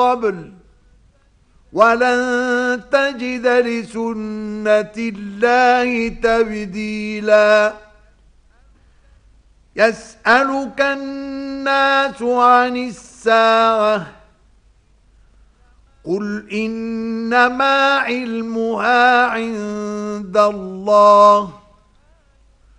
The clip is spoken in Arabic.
قبل ولن تجد لسنة الله تبديلا يسألك الناس عن الساعة قل إنما علمها عند الله